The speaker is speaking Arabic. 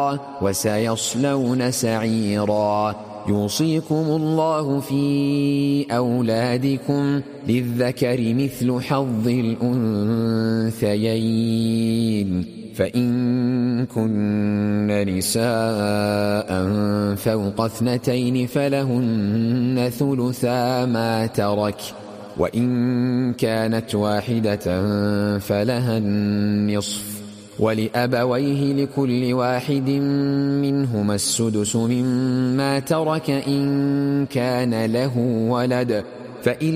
سعيرا وسيصلون سعيرا. يوصيكم الله في أولادكم للذكر مثل حظ الأنثيين، فإن كن نساء فوق 2 فلهن ثلثا ما ترك، وإن كانت واحدة فلها النصف، ولأبويه لكل واحد منهما السدس مما ترك إن كان له ولد، فإن